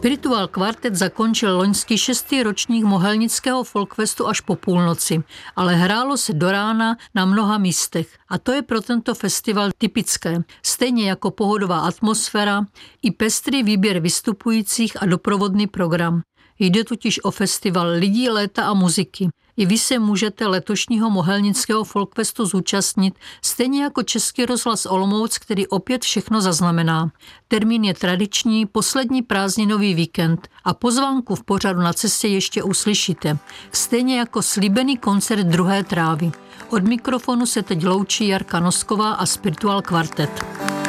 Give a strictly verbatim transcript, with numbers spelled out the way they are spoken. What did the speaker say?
Spiritual Quartet zakončil loňský šestý ročník Mohelnického folkfestu až po půlnoci, ale hrálo se do rána na mnoha místech. A to je pro tento festival typické, stejně jako pohodová atmosféra i pestrý výběr vystupujících a doprovodný program. Jde totiž o festival lidí, léta a muziky. I vy se můžete letošního Mohelnického folkfestu zúčastnit, stejně jako Český rozhlas Olomouc, který opět všechno zaznamená. Termín je tradiční, poslední prázdninový víkend a pozvánku v pořadu Na cestě ještě uslyšíte. Stejně jako slíbený koncert Druhé trávy. Od mikrofonu se teď loučí Jarka Nosková a Spiritual Quartet.